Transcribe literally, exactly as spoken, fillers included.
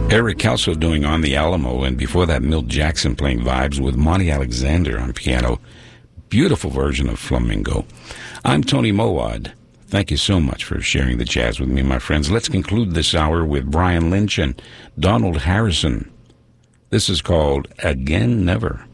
Eric Kelso doing On the Alamo, and before that, Milt Jackson playing Vibes with Monty Alexander on piano. Beautiful version of Flamingo. I'm Tony Mowad. Thank you so much for sharing the jazz with me, my friends. Let's conclude this hour with Brian Lynch and Donald Harrison. This is called Again Never.